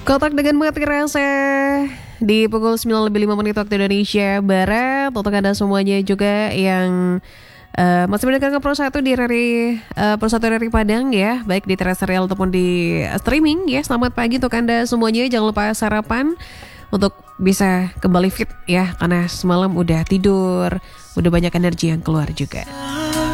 Kotak dengan mati rasa di pukul 9:05 waktu Indonesia Barat. Untuk Anda semuanya juga yang masih mendengarkan Pro 1 di Pro 1 RRI Padang ya, baik di terestrial ataupun di streaming ya. Selamat pagi untuk Anda semuanya. Jangan lupa sarapan untuk bisa kembali fit ya, karena semalam udah tidur, udah banyak energi yang keluar juga.